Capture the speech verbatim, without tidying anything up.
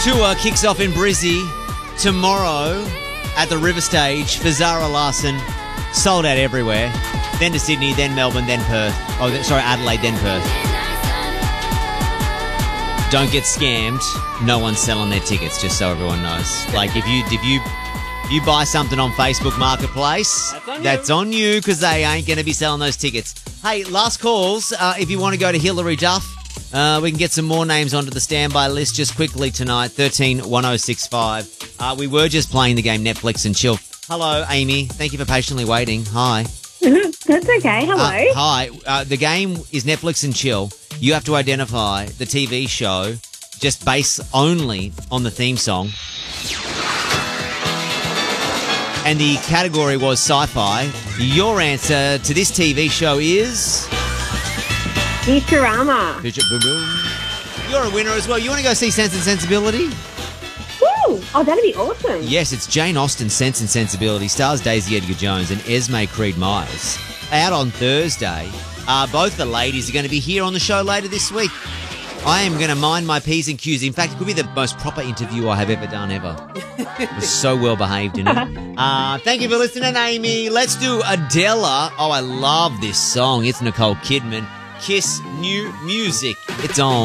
Tour kicks off in Brizzy tomorrow at the River Stage for Zara Larsson. Sold out everywhere. Then to Sydney, then Melbourne, then Perth. Oh, sorry, Adelaide, then Perth. Don't get scammed. No one's selling their tickets, just so everyone knows. Like, if you if you if you buy something on Facebook Marketplace, that's on that's you. on you because they ain't going to be selling those tickets. Hey, last calls. Uh, if you want to go to Hilary Duff, uh, we can get some more names onto the standby list just quickly tonight. thirteen one oh six five. Uh, we were just playing the game Netflix and Chill. Hello, Amy. Thank you for patiently waiting. Hi. That's okay. Hello. Uh, hi. Uh, the game is Netflix and Chill. You have to identify the T V show just based only on the theme song. And the category was sci-fi. Your answer to this T V show is... Futurama. You're a winner as well. You want to go see Sense and Sensibility? Woo! Oh, that'd be awesome. Yes, it's Jane Austen's Sense and Sensibility. Stars Daisy Edgar Jones and Esme Creed Myers. Out on Thursday. Uh, both the ladies are going to be here on the show later this week. I am going to mind my P's and Q's. In fact, it could be the most proper interview I have ever done ever. It was so well behaved in it. Uh, thank you for listening, Amy. Let's do Adela. Oh, I love this song. It's Nicole Kidman. Kiss New Music. It's on.